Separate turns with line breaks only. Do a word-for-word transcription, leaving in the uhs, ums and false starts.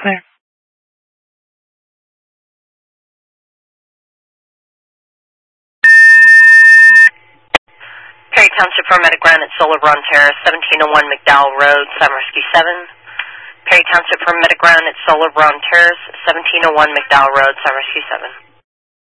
clear.
Perry Township Paramedic Ground at Solar Bron Terrace, seventeen oh one McDowell Road, Cyber Rescue seven. Perry Township Paramedic Ground at Solar Bron Terrace, seventeen oh one McDowell Road, Cyber Rescue seven.